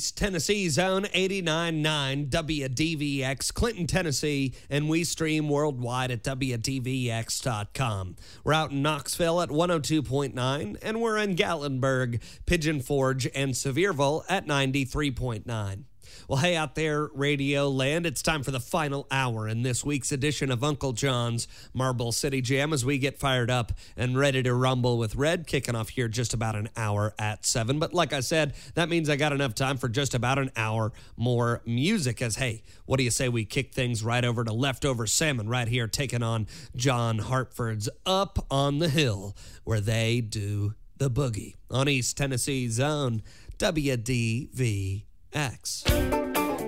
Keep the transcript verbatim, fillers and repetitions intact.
East Tennessee Zone eighty-nine point nine W D V X, Clinton, Tennessee, and we stream worldwide at W D V X dot com. We're out in Knoxville at one oh two point nine, and we're in Gatlinburg, Pigeon Forge, and Sevierville at ninety-three point nine. Well, hey, out there, Radio Land, it's time for the final hour in this week's edition of Uncle John's Marble City Jam as we get fired up and ready to rumble with Red, kicking off here just about an hour at seven. But like I said, that means I got enough time for just about an hour more music as, hey, what do you say we kick things right over to Leftover Salmon right here, taking on John Hartford's Up on the Hill, where they do the boogie on East Tennessee Zone, W D V X.